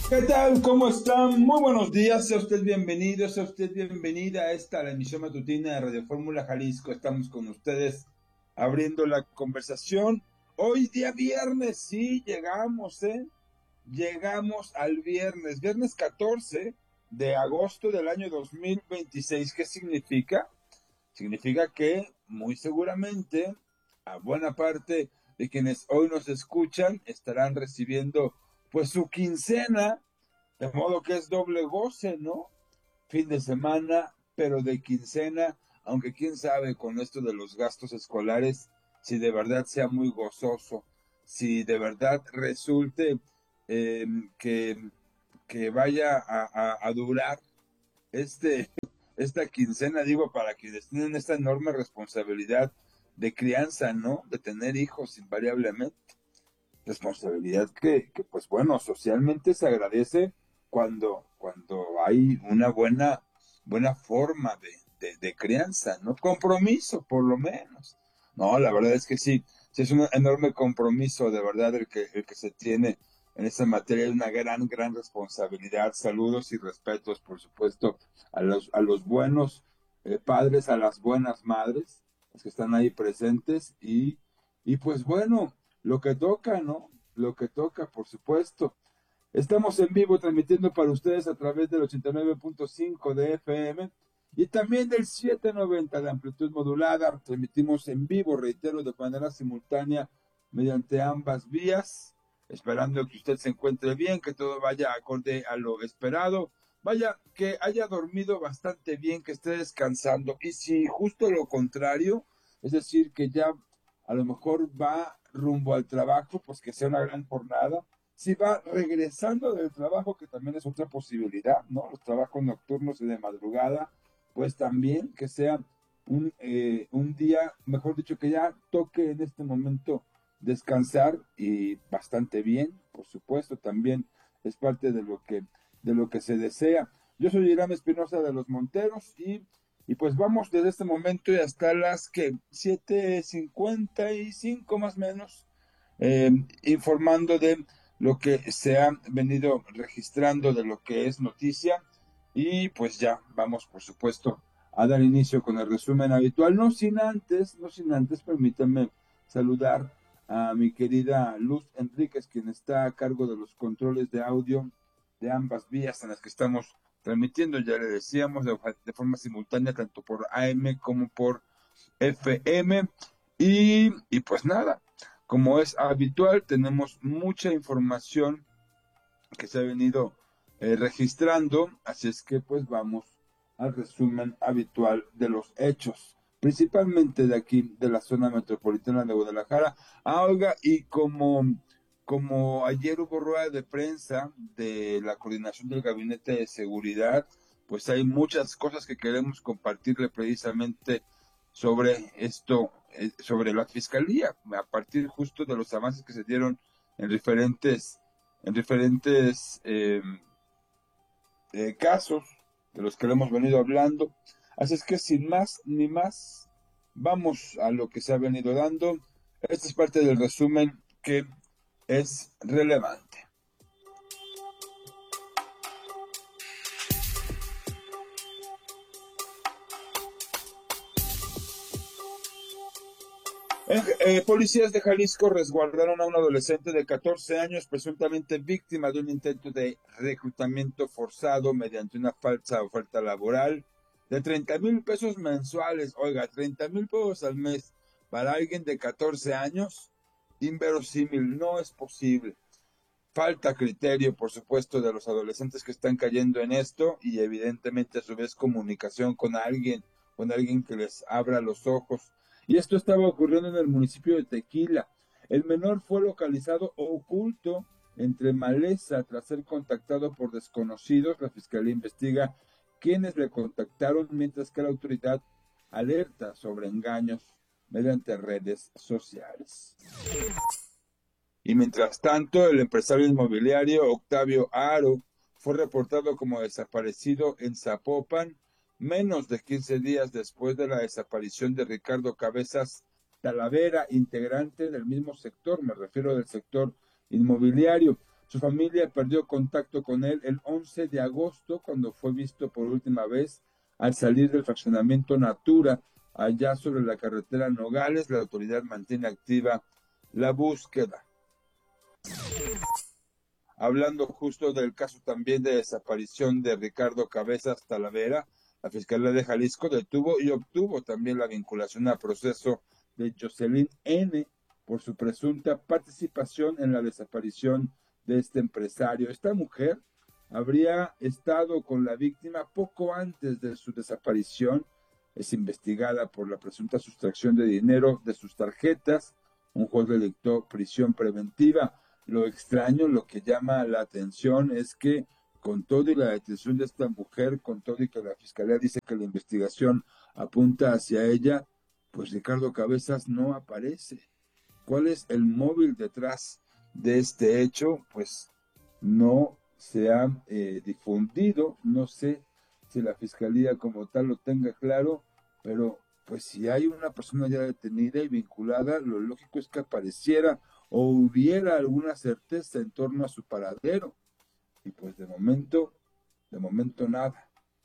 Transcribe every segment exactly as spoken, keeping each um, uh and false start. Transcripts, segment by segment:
¿Qué tal? ¿Cómo están? Muy buenos días, sea usted bienvenido, sea usted bienvenida a esta, la emisión matutina de Radio Fórmula Jalisco. Estamos con ustedes abriendo la conversación. Hoy día viernes, sí, llegamos, ¿eh? Llegamos al viernes, viernes catorce de agosto del año dos mil veintiséis. ¿Qué significa? Significa que muy seguramente a buena parte de quienes hoy nos escuchan estarán recibiendo pues su quincena, de modo que es doble goce, ¿no? Fin de semana, pero de quincena, aunque quién sabe con esto de los gastos escolares, si de verdad sea muy gozoso, si de verdad resulte eh, que, que vaya a, a, a durar este, esta quincena, digo, para quienes tienen esta enorme responsabilidad de crianza, ¿no? De tener hijos invariablemente. Responsabilidad que, que pues bueno, socialmente se agradece cuando, cuando hay una buena, buena forma de, de, de crianza, ¿no? Compromiso, por lo menos. No, la verdad es que sí, sí es un enorme compromiso, de verdad, el que, el que se tiene en esta materia, es una gran, gran responsabilidad. Saludos y respetos, por supuesto, a los, a los buenos eh, padres, a las buenas madres, los que están ahí presentes y, y pues bueno, lo que toca, ¿no? Lo que toca, por supuesto. Estamos en vivo transmitiendo para ustedes a través del ochenta y nueve punto cinco de F M y también del setecientos noventa de amplitud modulada. Transmitimos en vivo, reitero, de manera simultánea mediante ambas vías, esperando que usted se encuentre bien, que todo vaya acorde a lo esperado. Vaya, que haya dormido bastante bien, que esté descansando. Y si justo lo contrario, es decir, que ya a lo mejor va rumbo al trabajo, pues que sea una gran jornada. Si va regresando del trabajo, que también es otra posibilidad, ¿no? Los trabajos nocturnos y de madrugada, pues también que sea un, eh, un día, mejor dicho, que ya toque en este momento descansar y bastante bien, por supuesto, también es parte de lo que, de lo que se desea. Yo soy Irán Espinosa de los Monteros y y pues vamos desde este momento y hasta las que siete cincuenta y cinco más o menos, eh, informando de lo que se ha venido registrando de lo que es noticia. Y pues ya vamos, por supuesto, a dar inicio con el resumen habitual. No sin antes, no sin antes, permítanme saludar a mi querida Luz Enríquez, quien está a cargo de los controles de audio de ambas vías en las que estamos transmitiendo, ya le decíamos, de, de forma simultánea, tanto por A M como por F M. Y, y pues nada, como es habitual, tenemos mucha información que se ha venido eh, registrando, así es que pues vamos al resumen habitual de los hechos, principalmente de aquí, de la zona metropolitana de Guadalajara. Ah, oiga, y como, como ayer hubo rueda de prensa de la coordinación del Gabinete de Seguridad, pues hay muchas cosas que queremos compartirle precisamente sobre esto, eh, sobre la fiscalía, a partir justo de los avances que se dieron en diferentes en diferentes eh, eh, casos de los que le hemos venido hablando. Así es que sin más ni más, vamos a lo que se ha venido dando. Esta es parte del resumen que es relevante. Eh, eh, policías de Jalisco resguardaron a un adolescente de catorce años, presuntamente víctima de un intento de reclutamiento forzado mediante una falsa oferta laboral de treinta mil pesos mensuales. Oiga, treinta mil pesos al mes para alguien de catorce años, inverosímil, no es posible. Falta criterio, por supuesto, de los adolescentes que están cayendo en esto y evidentemente a su vez comunicación con alguien, con alguien que les abra los ojos. Y esto estaba ocurriendo en el municipio de Tequila. El menor fue localizado oculto entre maleza tras ser contactado por desconocidos. La fiscalía investiga quiénes le contactaron, mientras que la autoridad alerta sobre engaños mediante redes sociales. Y mientras tanto, el empresario inmobiliario Octavio Aro fue reportado como desaparecido en Zapopan, menos de quince días después de la desaparición de Ricardo Cabezas Talavera, integrante del mismo sector, me refiero del sector inmobiliario. Su familia perdió contacto con él el once de agosto, cuando fue visto por última vez al salir del fraccionamiento Natura, allá sobre la carretera Nogales. La autoridad mantiene activa la búsqueda. Hablando justo del caso también de desaparición de Ricardo Cabezas Talavera, la Fiscalía de Jalisco detuvo y obtuvo también la vinculación a proceso de Jocelyn N. por su presunta participación en la desaparición de este empresario. Esta mujer habría estado con la víctima poco antes de su desaparición. Es investigada por la presunta sustracción de dinero de sus tarjetas. Un juez le dictó prisión preventiva. Lo extraño, lo que llama la atención es que con todo y la detención de esta mujer, con todo y que la Fiscalía dice que la investigación apunta hacia ella, pues Ricardo Cabezas no aparece. ¿Cuál es el móvil detrás de este hecho? Pues no se ha eh, difundido, no sé si la Fiscalía como tal lo tenga claro, pero pues si hay una persona ya detenida y vinculada, lo lógico es que apareciera o hubiera alguna certeza en torno a su paradero. Y pues de momento, de momento nada.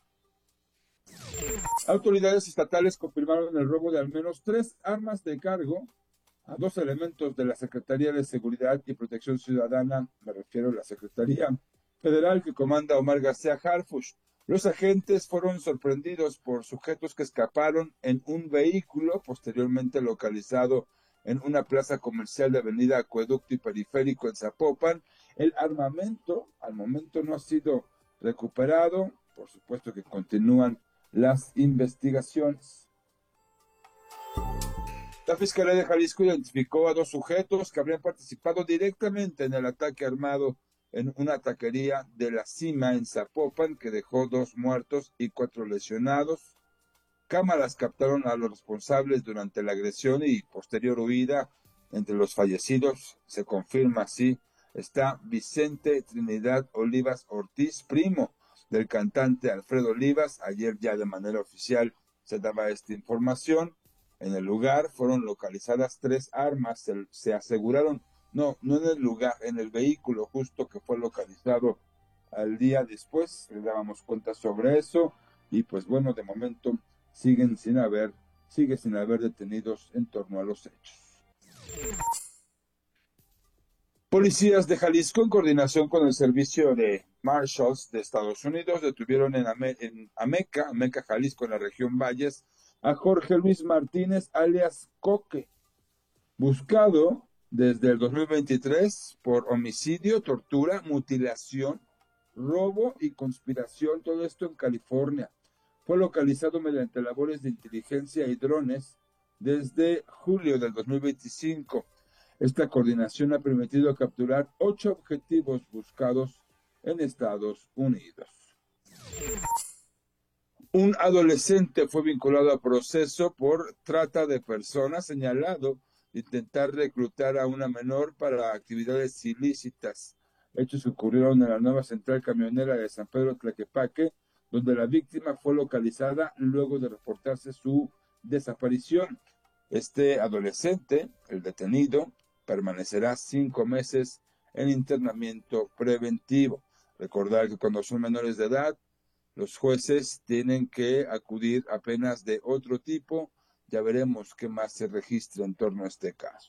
Autoridades estatales confirmaron el robo de al menos tres armas de cargo a dos elementos de la Secretaría de Seguridad y Protección Ciudadana, me refiero a la Secretaría Federal que comanda Omar García Harfuch. Los agentes fueron sorprendidos por sujetos que escaparon en un vehículo posteriormente localizado en una plaza comercial de Avenida Acueducto y Periférico en Zapopan. El armamento al momento no ha sido recuperado. Por supuesto que continúan las investigaciones. La Fiscalía de Jalisco identificó a dos sujetos que habrían participado directamente en el ataque armado en una taquería de La Cima en Zapopan, que dejó dos muertos y cuatro lesionados. Cámaras captaron a los responsables durante la agresión y posterior huida. Entre los fallecidos, se confirma así, está Vicente Trinidad Olivas Ortiz, primo del cantante Alfredo Olivas. Ayer ya de manera oficial se daba esta información. En el lugar fueron localizadas tres armas, se, se aseguraron, no, no en el lugar, en el vehículo justo que fue localizado al día después. Le dábamos cuenta sobre eso y pues bueno, de momento siguen sin haber, sigue sin haber detenidos en torno a los hechos. Policías de Jalisco, en coordinación con el servicio de Marshals de Estados Unidos, detuvieron en, Ame en Ameca, Ameca, Jalisco, en la región Valles, a Jorge Luis Martínez, alias Coque, buscado desde el dos mil veintitrés por homicidio, tortura, mutilación, robo y conspiración, todo esto en California. Fue localizado mediante labores de inteligencia y drones desde julio del dos mil veinticinco. Esta coordinación ha permitido capturar ocho objetivos buscados en Estados Unidos. Un adolescente fue vinculado a proceso por trata de personas, señalado de intentar reclutar a una menor para actividades ilícitas. Hechos ocurrieron en la nueva central camionera de San Pedro Tlaquepaque, donde la víctima fue localizada luego de reportarse su desaparición. Este adolescente, el detenido, permanecerá cinco meses en internamiento preventivo. Recordar que cuando son menores de edad, los jueces tienen que acudir a penas de otro tipo. Ya veremos qué más se registra en torno a este caso.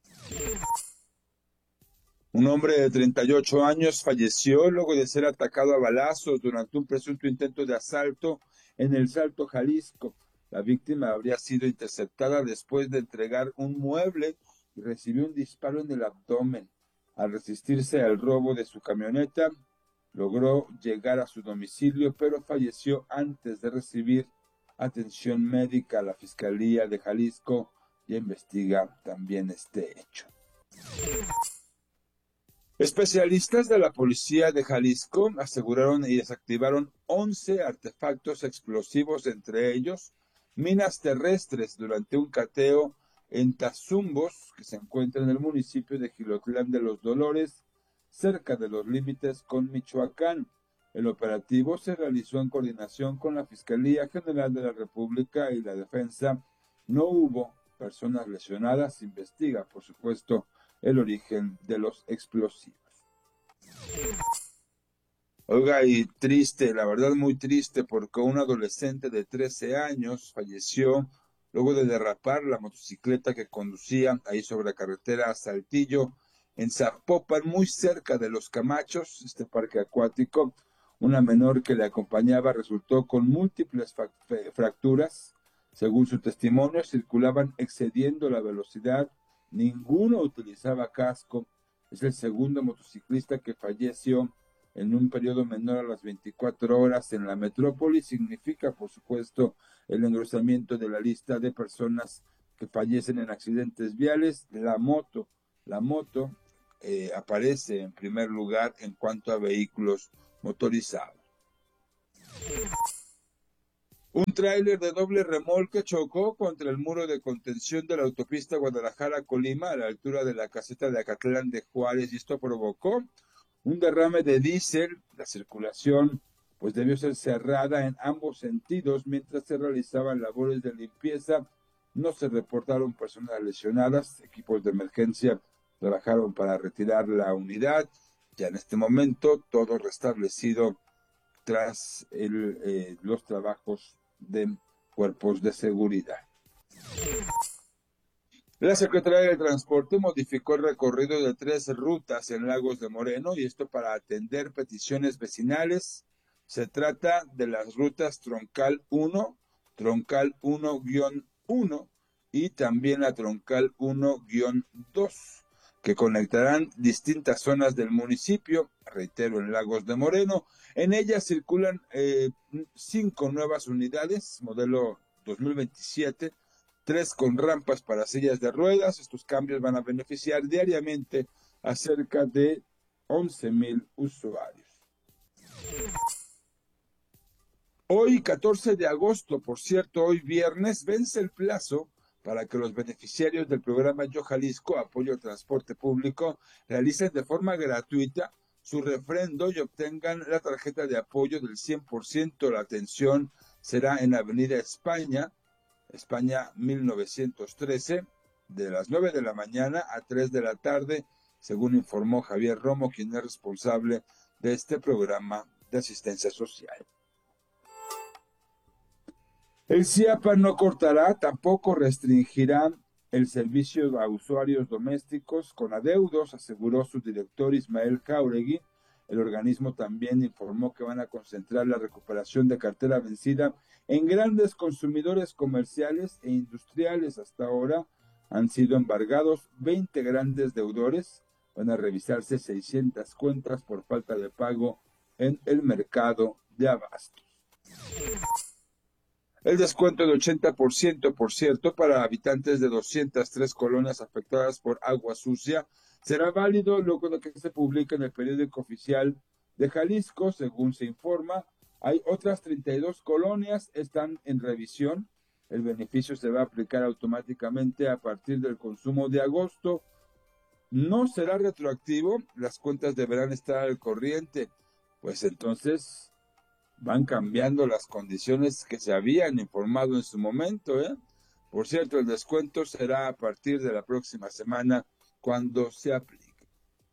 Un hombre de treinta y ocho años falleció luego de ser atacado a balazos durante un presunto intento de asalto en El Salto, Jalisco. La víctima habría sido interceptada después de entregar un mueble y recibió un disparo en el abdomen. Al resistirse al robo de su camioneta, logró llegar a su domicilio, pero falleció antes de recibir atención médica. La Fiscalía de Jalisco ya investiga también este hecho. Especialistas de la Policía de Jalisco aseguraron y desactivaron once artefactos explosivos, entre ellos minas terrestres, durante un cateo en Tazumbos, que se encuentra en el municipio de Jilotlán de los Dolores, cerca de los límites con Michoacán. El operativo se realizó en coordinación con la Fiscalía General de la República y la Defensa. No hubo personas lesionadas. Se investiga, por supuesto, el origen de los explosivos. Oiga, y triste, la verdad muy triste, porque un adolescente de trece años falleció luego de derrapar la motocicleta que conducía ahí sobre la carretera Saltillo, en Zapopan, muy cerca de Los Camachos, este parque acuático. Una menor que le acompañaba resultó con múltiples fracturas. Según su testimonio, circulaban excediendo la velocidad, ninguno utilizaba casco. Es el segundo motociclista que falleció en un periodo menor a las veinticuatro horas en la metrópoli. Significa, por supuesto, el engrosamiento de la lista de personas que fallecen en accidentes viales. La moto, la moto eh, aparece en primer lugar en cuanto a vehículos motorizados. Un tráiler de doble remolque chocó contra el muro de contención de la autopista Guadalajara-Colima a la altura de la caseta de Acatlán de Juárez, y esto provocó un derrame de diésel. La circulación pues debió ser cerrada en ambos sentidos mientras se realizaban labores de limpieza. No se reportaron personas lesionadas. Equipos de emergencia trabajaron para retirar la unidad. Ya en este momento todo restablecido tras el, eh, los trabajos de cuerpos de seguridad. La Secretaría de Transporte modificó el recorrido de tres rutas en Lagos de Moreno, y esto para atender peticiones vecinales. Se trata de las rutas Troncal uno, Troncal uno guión uno y también la Troncal uno guión dos, que conectarán distintas zonas del municipio, reitero, en Lagos de Moreno. En ellas circulan eh, cinco nuevas unidades, modelo dos mil veintisiete, tres con rampas para sillas de ruedas. Estos cambios van a beneficiar diariamente a cerca de once mil usuarios. Hoy, catorce de agosto, por cierto, hoy viernes, vence el plazo para que los beneficiarios del programa Yo Jalisco, Apoyo al Transporte Público, realicen de forma gratuita su refrendo y obtengan la tarjeta de apoyo del cien por ciento. La atención será en Avenida España, España mil novecientos trece, de las nueve de la mañana a tres de la tarde, según informó Javier Romo, quien es responsable de este programa de asistencia social. El CIAPA no cortará, tampoco restringirá el servicio a usuarios domésticos con adeudos, aseguró su director Ismael Jáuregui. El organismo también informó que van a concentrar la recuperación de cartera vencida en grandes consumidores comerciales e industriales. Hasta ahora han sido embargados veinte grandes deudores. Van a revisarse seiscientas cuentas por falta de pago en el mercado de abastos. El descuento de ochenta por ciento, por cierto, para habitantes de doscientas tres colonias afectadas por agua sucia será válido luego de que se publique en el periódico oficial de Jalisco. Según se informa, hay otras treinta y dos colonias, están en revisión. El beneficio se va a aplicar automáticamente a partir del consumo de agosto. No será retroactivo, las cuentas deberán estar al corriente. Pues entonces van cambiando las condiciones que se habían informado en su momento, ¿eh? Por cierto, el descuento será a partir de la próxima semana cuando se aplique.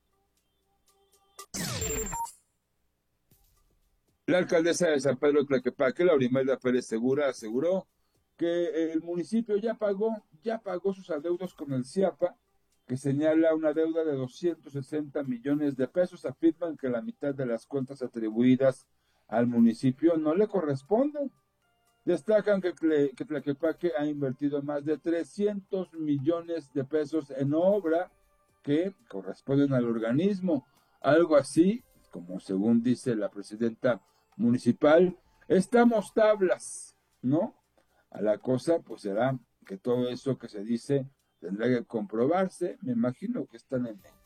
La alcaldesa de San Pedro Tlaquepaque, Laurimelda Pérez Segura, aseguró que el municipio ya pagó, ya pagó sus adeudos con el CIAPA, que señala una deuda de doscientos sesenta millones de pesos. Afirman que la mitad de las cuentas atribuidas al municipio no le corresponden. Destacan que, que Tlaquepaque ha invertido más de trescientos millones de pesos en obra que corresponden al organismo. Algo así, como según dice la presidenta municipal, estamos tablas, ¿no? A la cosa, pues será que todo eso que se dice tendrá que comprobarse. Me imagino que están en él.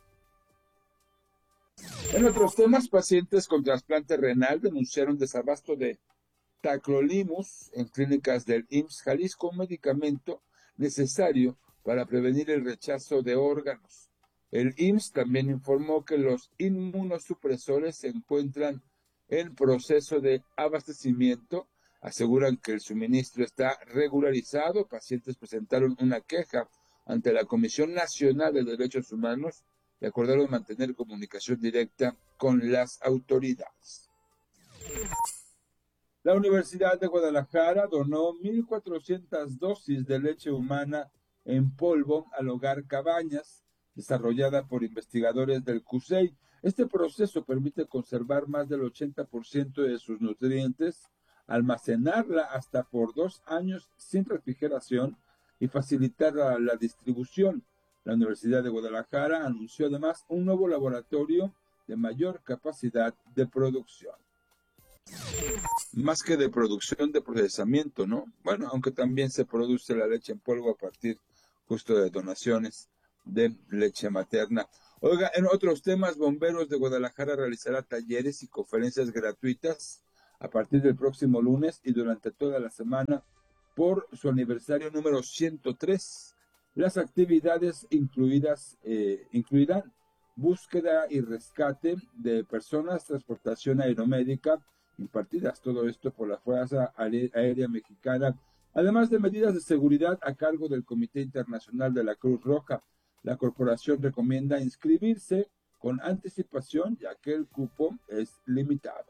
En otros temas, pacientes con trasplante renal denunciaron desabasto de tacrolimus en clínicas del I M S S Jalisco, un medicamento necesario para prevenir el rechazo de órganos. El I M S S también informó que los inmunosupresores se encuentran en proceso de abastecimiento. Aseguran que el suministro está regularizado. Pacientes presentaron una queja ante la Comisión Nacional de Derechos Humanos y acordaron mantener comunicación directa con las autoridades. La Universidad de Guadalajara donó mil cuatrocientas dosis de leche humana en polvo al hogar Cabañas, desarrollada por investigadores del C U S E I. Este proceso permite conservar más del ochenta por ciento de sus nutrientes, almacenarla hasta por dos años sin refrigeración y facilitar la, la distribución. La Universidad de Guadalajara anunció además un nuevo laboratorio de mayor capacidad de producción. Más que de producción, de procesamiento, ¿no? Bueno, aunque también se produce la leche en polvo a partir justo de donaciones de leche materna. Oiga, en otros temas, Bomberos de Guadalajara realizará talleres y conferencias gratuitas a partir del próximo lunes y durante toda la semana por su aniversario número ciento tres. Las actividades incluidas eh, incluirán búsqueda y rescate de personas, transportación aeromédica, impartidas todo esto por la Fuerza Aérea Mexicana, además de medidas de seguridad a cargo del Comité Internacional de la Cruz Roja. La corporación recomienda inscribirse con anticipación, ya que el cupo es limitado.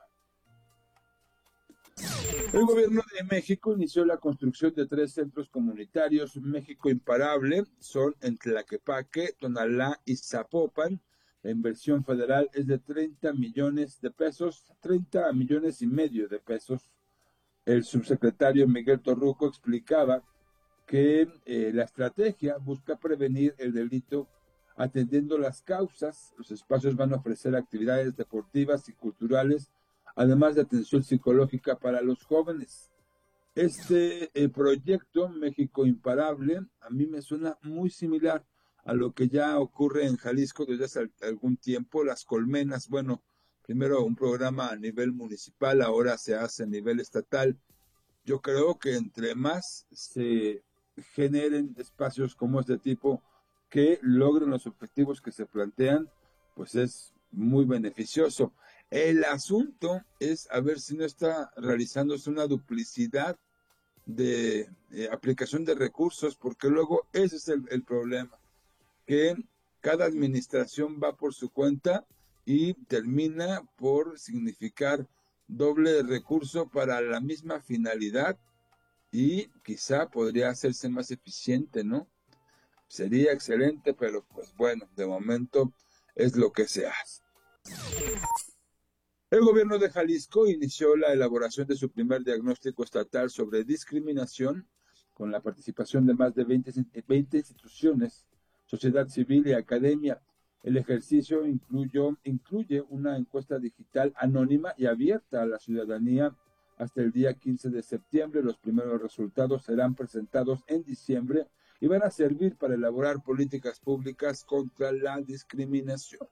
El gobierno de México inició la construcción de tres centros comunitarios México Imparable, son en Tlaquepaque, Tonalá y Zapopan. La inversión federal es de treinta millones de pesos, treinta millones y medio de pesos. El subsecretario Miguel Torruco explicaba que eh, la estrategia busca prevenir el delito atendiendo las causas. Los espacios van a ofrecer actividades deportivas y culturales, además de atención psicológica para los jóvenes. Este eh, proyecto México Imparable a mí me suena muy similar a lo que ya ocurre en Jalisco desde hace algún tiempo. Las colmenas, bueno, primero un programa a nivel municipal, ahora se hace a nivel estatal. Yo creo que entre más se generen espacios como este tipo que logren los objetivos que se plantean, pues es muy beneficioso. El asunto es a ver si no está realizándose una duplicidad de eh, aplicación de recursos, porque luego ese es el, el problema, que cada administración va por su cuenta y termina por significar doble recurso para la misma finalidad y quizá podría hacerse más eficiente, ¿no? Sería excelente, pero pues bueno, de momento es lo que se hace. El gobierno de Jalisco inició la elaboración de su primer diagnóstico estatal sobre discriminación con la participación de más de veinte, veinte instituciones, sociedad civil y academia. El ejercicio incluyó, incluye una encuesta digital anónima y abierta a la ciudadanía hasta el día quince de septiembre. Los primeros resultados serán presentados en diciembre y van a servir para elaborar políticas públicas contra la discriminación.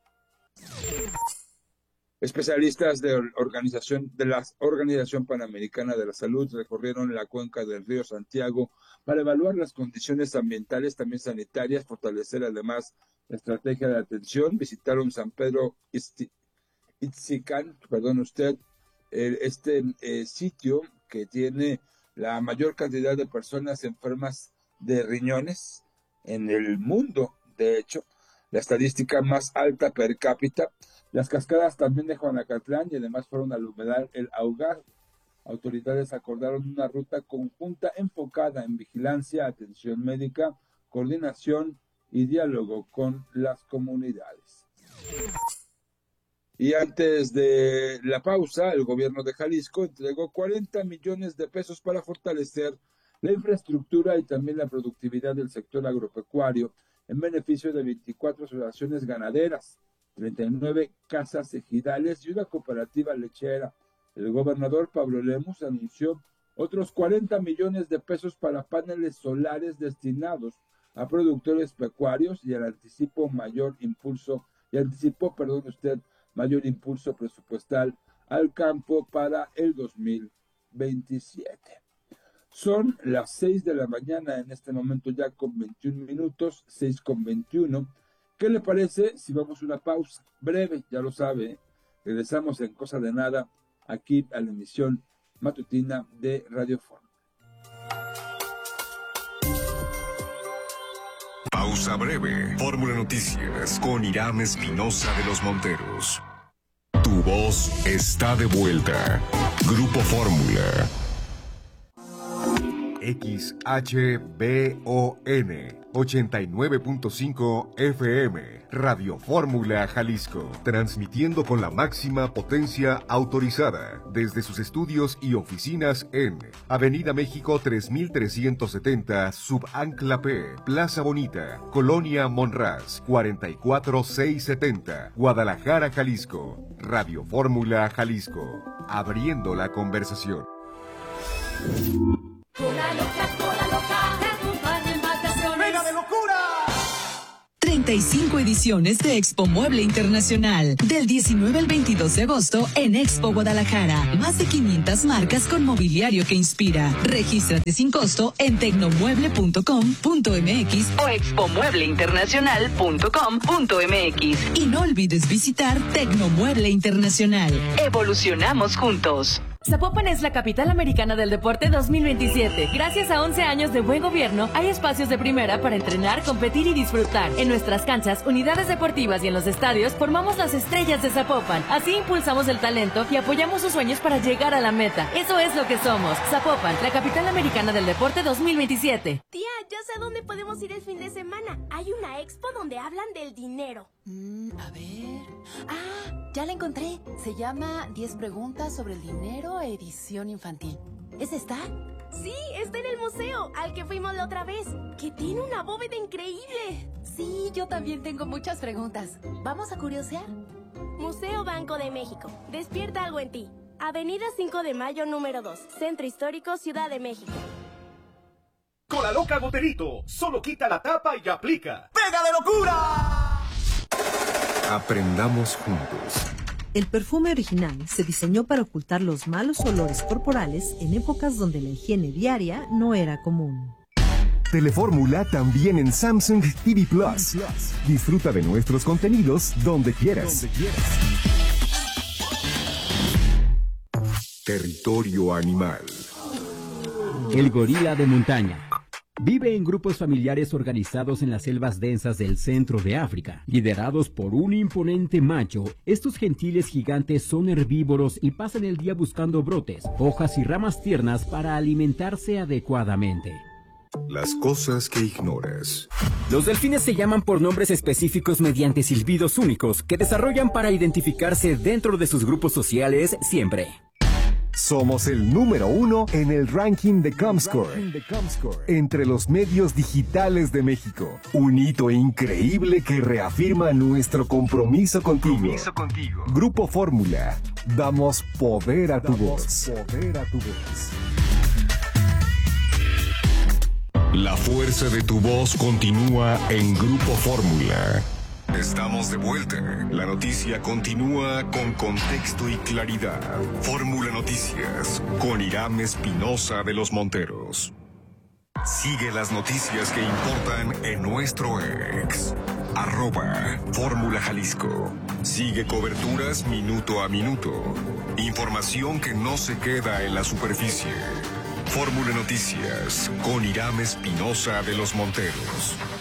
Especialistas de, organización, de la Organización Panamericana de la Salud recorrieron la cuenca del río Santiago para evaluar las condiciones ambientales, también sanitarias, fortalecer además la estrategia de atención. Visitaron San Pedro Itzicán, perdón usted, eh, este eh, sitio que tiene la mayor cantidad de personas enfermas de riñones en el mundo, de hecho, la estadística más alta per cápita. Las cascadas también de Juanacatlán y además fueron al humedal El Augar. Autoridades acordaron una ruta conjunta enfocada en vigilancia, atención médica, coordinación y diálogo con las comunidades. Y antes de la pausa, el gobierno de Jalisco entregó cuarenta millones de pesos para fortalecer la infraestructura y también la productividad del sector agropecuario en beneficio de veinticuatro asociaciones ganaderas, treinta y nueve casas ejidales y una cooperativa lechera. El gobernador Pablo Lemus anunció otros cuarenta millones de pesos para paneles solares destinados a productores pecuarios y al anticipo mayor impulso, y anticipó, perdón usted, mayor impulso presupuestal al campo para el dos mil veintisiete. Son las seis de la mañana en este momento ya con veintiún minutos, seis con veintiuno. ¿Qué le parece si vamos a una pausa breve? Ya lo sabe, ¿eh? Regresamos en cosa de nada aquí a la emisión matutina de Radio Fórmula. Pausa breve. Fórmula Noticias con Irán Espinosa de los Monteros. Tu voz está de vuelta. Grupo Fórmula. X H B O N ochenta y nueve punto cinco F M, Radio Fórmula Jalisco, transmitiendo con la máxima potencia autorizada desde sus estudios y oficinas en Avenida México tres mil trescientos setenta, Subancla P, Plaza Bonita, Colonia Monraz, cuarenta y cuatro mil seiscientos setenta, Guadalajara, Jalisco. Radio Fórmula Jalisco, abriendo la conversación. Cola loca, cola loca, te acompaña en vacaciones. ¡Venga de locura! treinta y cinco ediciones de Expo Mueble Internacional, del diecinueve al veintidós de agosto en Expo Guadalajara. Más de quinientas marcas con mobiliario que inspira. Regístrate sin costo en tecnomueble punto com punto m x o expomueble internacional punto com punto m x. Y no olvides visitar Tecnomueble Internacional. Evolucionamos juntos. Zapopan es la capital americana del deporte dos mil veintisiete. Gracias a once años de buen gobierno, hay espacios de primera para entrenar, competir y disfrutar. En nuestras canchas, unidades deportivas y en los estadios, formamos las estrellas de Zapopan. Así impulsamos el talento y apoyamos sus sueños para llegar a la meta. Eso es lo que somos. Zapopan, la capital americana del deporte dos mil veintisiete. Tía, ya sé dónde podemos ir el fin de semana. Hay una expo donde hablan del dinero. Mm, a ver... Ah, ya la encontré. Se llama diez preguntas sobre el dinero, edición infantil. ¿Es esta? Sí, está en el museo, al que fuimos la otra vez, que tiene una bóveda increíble. Sí, yo también tengo muchas preguntas. ¿Vamos a curiosear? Museo Banco de México. Despierta algo en ti. Avenida cinco de mayo, número dos. Centro Histórico, Ciudad de México. Cola loca Goterito. Solo quita la tapa y aplica. ¡Pega de locura! Aprendamos juntos. El perfume original se diseñó para ocultar los malos olores corporales en épocas donde la higiene diaria no era común. Telefórmula también en Samsung T V Plus. Disfruta de nuestros contenidos donde quieras. Territorio animal. El gorila de montaña. Vive en grupos familiares organizados en las selvas densas del centro de África. Liderados por un imponente macho, estos gentiles gigantes son herbívoros y pasan el día buscando brotes, hojas y ramas tiernas para alimentarse adecuadamente. Las cosas que ignoras. Los delfines se llaman por nombres específicos mediante silbidos únicos que desarrollan para identificarse dentro de sus grupos sociales siempre. Somos el número uno en el ranking de Comscore, entre los medios digitales de México. Un hito increíble que reafirma nuestro compromiso contigo. Compromiso contigo. Grupo Fórmula. Damos poder a tu voz. Poder a tu voz. La fuerza de tu voz continúa en Grupo Fórmula. Estamos de vuelta. La noticia continúa con contexto y claridad. Fórmula Noticias con Irán Espinosa de los Monteros. Sigue las noticias que importan en nuestro ex. Arroba Fórmula Jalisco. Sigue coberturas minuto a minuto. Información que no se queda en la superficie. Fórmula Noticias con Irán Espinosa de los Monteros.